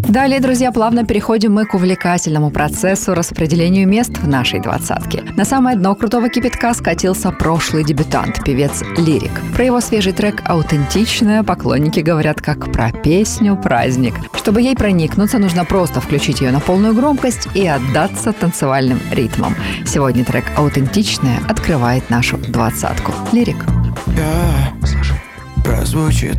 Далее, друзья, плавно переходим мы к увлекательному процессу распределению мест в нашей двадцатке. На самое дно крутого кипятка скатился прошлый дебютант, певец Лирик. Про его свежий трек «Аутентичная» поклонники говорят как про песню «Праздник». Чтобы ей проникнуться, нужно просто включить ее на полную громкость и отдаться танцевальным ритмам. Сегодня трек «Аутентичная» открывает нашу двадцатку. Лирик. Прозвучит